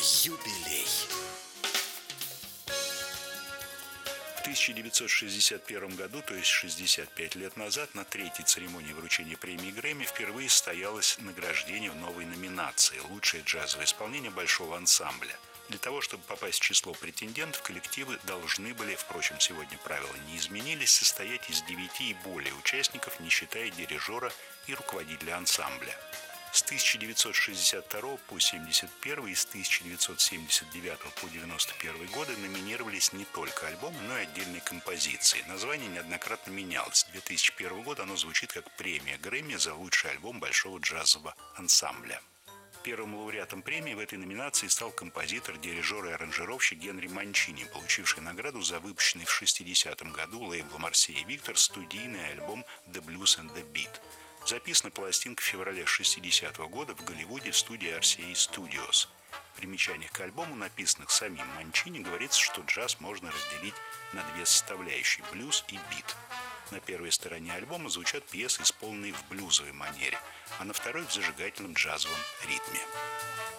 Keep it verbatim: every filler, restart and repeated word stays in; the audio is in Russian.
Юбилей. В тысяча девятьсот шестьдесят первом году, то есть шестьдесят пять лет назад, на третьей церемонии вручения премии Грэмми впервые состоялось награждение в новой номинации «Лучшее джазовое исполнение большого ансамбля». Для того, чтобы попасть в число претендентов, коллективы должны были, впрочем, сегодня правила не изменились, состоять из девяти и более участников, не считая дирижера и руководителя ансамбля. С тысяча девятьсот шестьдесят второго по семьдесят первый и с тысяча девятьсот семьдесят девятого по девяносто первый годы номинировались не только альбомы, но и отдельные композиции. Название неоднократно менялось. С две тысячи первого года оно звучит как премия Грэмми за лучший альбом большого джазового ансамбля. Первым лауреатом премии в этой номинации стал композитор, дирижер и аранжировщик Генри Манчини, получивший награду за выпущенный в шестидесятом году лейблом Арсея Виктор студийный альбом «The Blues and the Beat». Записана пластинка в феврале шестидесятого года в Голливуде в студии Арсея Studios. В примечаниях к альбому, написанных самим Манчини, говорится, что джаз можно разделить на две составляющие – блюз и бит. На первой стороне альбома звучат пьесы, исполненные в блюзовой манере, а на второй – в зажигательном джазовом ритме.